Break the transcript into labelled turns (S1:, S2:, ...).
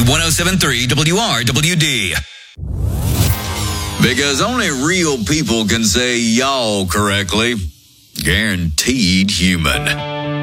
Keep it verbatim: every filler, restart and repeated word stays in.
S1: one oh seven point three W R W D. Because only real people can say y'all correctly. Guaranteed human.